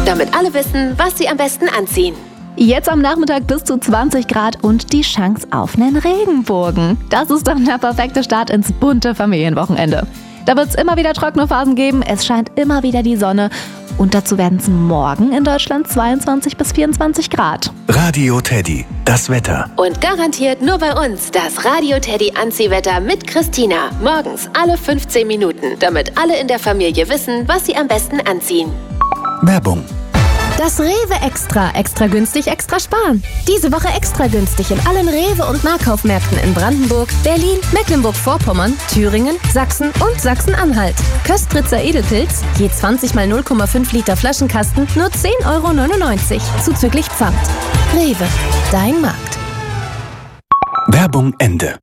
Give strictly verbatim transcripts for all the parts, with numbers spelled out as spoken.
damit alle wissen, was sie am besten anziehen. Jetzt am Nachmittag bis zu zwanzig Grad und die Chance auf einen Regenbogen. Das ist dann der perfekte Start ins bunte Familienwochenende. Da wird es immer wieder trockene Phasen geben, es scheint immer wieder die Sonne und dazu werden es morgen in Deutschland zweiundzwanzig bis vierundzwanzig Grad. Radio Teddy, das Wetter. Und garantiert nur bei uns das Radio Teddy Anziehwetter mit Christina. Morgens alle fünfzehn Minuten, damit alle in der Familie wissen, was sie am besten anziehen. Werbung. Das Rewe Extra. Extra günstig, extra sparen. Diese Woche extra günstig in allen Rewe- und Nahkaufmärkten in Brandenburg, Berlin, Mecklenburg-Vorpommern, Thüringen, Sachsen und Sachsen-Anhalt. Köstritzer Edelpilz, je zwanzig mal null Komma fünf Liter Flaschenkasten, nur zehn Euro neunundneunzig, zuzüglich Pfand. Rewe, dein Markt. Werbung Ende.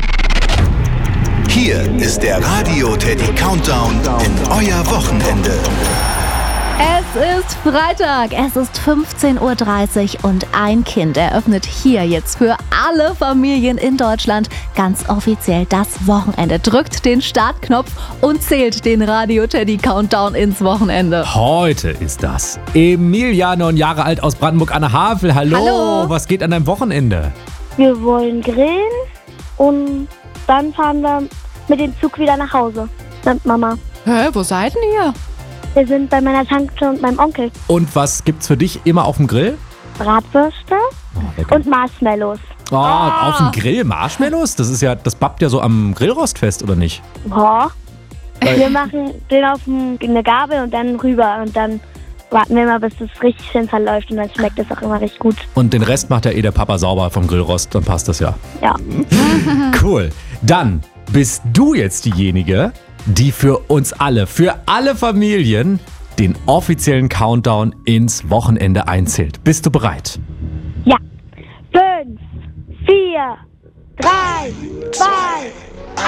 Hier ist der Radio Teddy Countdown in euer Wochenende. Es ist Freitag, es ist fünfzehn Uhr dreißig und ein Kind eröffnet hier jetzt für alle Familien in Deutschland ganz offiziell das Wochenende. Drückt den Startknopf und zählt den Radio Teddy Countdown ins Wochenende. Heute ist das. Emilia, neun Jahre alt aus Brandenburg an der Havel. Hallo. Hallo. Was geht an deinem Wochenende? Wir wollen grillen und dann fahren wir mit dem Zug wieder nach Hause mit Mama. Hä, wo seid denn ihr? Wir sind bei meiner Tante und meinem Onkel. Und was gibt's für dich immer auf dem Grill? Bratwürste Oh, und Marshmallows. oh, auf dem Grill Marshmallows? Das ist ja, das bappt ja so am Grillrost fest, oder nicht? Boah. Wir machen den auf eine Gabel und dann rüber und dann warten wir mal, bis es richtig schön verläuft und dann schmeckt es auch immer richtig gut. Und den Rest macht ja eh der Papa sauber vom Grillrost, dann passt das ja. Ja. Cool. Dann bist du jetzt diejenige, die für uns alle, für alle Familien, den offiziellen Countdown ins Wochenende einzählt. Bist du bereit? Ja. Fünf, vier, drei, zwei,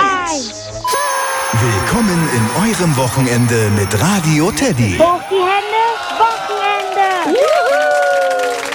eins. Willkommen in eurem Wochenende mit Radio Teddy. Hoch die Hände!